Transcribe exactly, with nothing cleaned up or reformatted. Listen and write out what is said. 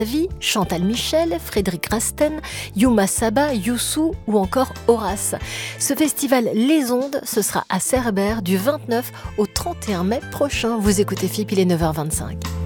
Vie, Chantal Michel, Frédéric Rasten, Yuma Saba, Youssou ou encore Horace. Ce festival Les Ondes, ce sera à Cerbère du vingt-neuf au trente et un mai prochain. Vous écoutez F I P, il est neuf heures vingt-cinq.